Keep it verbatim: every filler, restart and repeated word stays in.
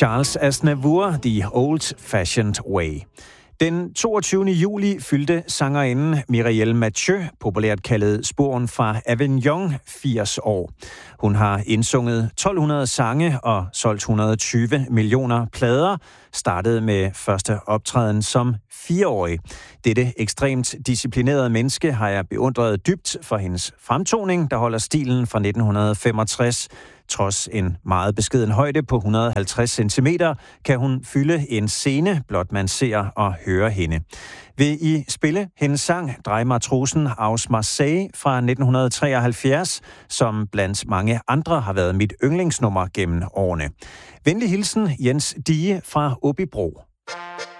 Charles Aznavour, The Old-Fashioned Way. Den toogtyvende juli fyldte sangerinden Mireille Mathieu, populært kaldet Sporen fra Avignon, firs år. Hun har indsunget tolv hundrede sange og solgt et hundrede og tyve millioner plader, startede med første optræden som fireårig. Dette ekstremt disciplinerede menneske har jeg beundret dybt for hendes fremtoning, der holder stilen fra nitten femogtres. Trods en meget beskeden højde på et hundrede og halvtreds centimeter, kan hun fylde en scene, blot man ser og hører hende. Vil I spille hendes sang Drej Matrosen aus Marseille fra nitten treoghalvfjerds, som blandt mange andre har været mit yndlingsnummer gennem årene. Venlig hilsen Jens Dige fra Åbybro.